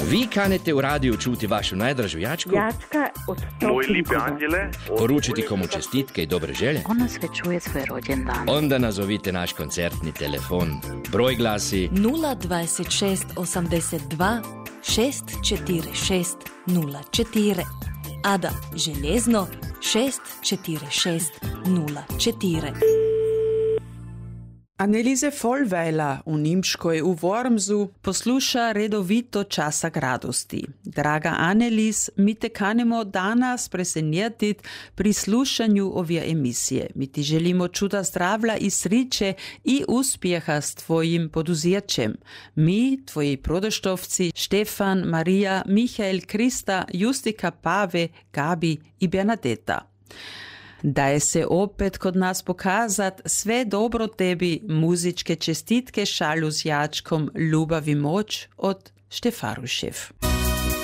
Vi kanete u radiju čuti vašu najdražu jačku? Jačka od Moj lipi anđele. Poručiti komu čestitke i dobre želje? Ona sve čuje svoj rođendan. Onda nazovite naš koncertni telefon. Broj glasi 026 82 646 04. Ada željezno 646 04. Anneliese Vollweiler u Nimškoj u Wormsu posluša redovito Časak radosti. Draga Annelies, mi te kanimo danas presenjetit pri slušanju ove emisije. Mi ti želimo čuda zdravlja i sriće i uspjeha s tvojim poduzjećem. Mi, tvoji prodoštovci, Štefan, Marija, Michael, Krista, Justika, Pave, Gabi i Bernadeta. Daje se opet kod nas pokazat sve dobro tebi, muzičke čestitke šalju s jačkom Ljubav i moć od Štefarušev.